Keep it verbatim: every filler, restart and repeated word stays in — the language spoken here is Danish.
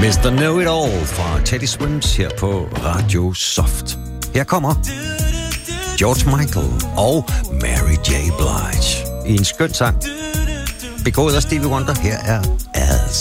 mister Know-It-All fra Teddy Swims her på Radio Soft. Her kommer George Michael og Mary J. Blige i en skøn sang. Begået af Stevie Wonder. Her er As.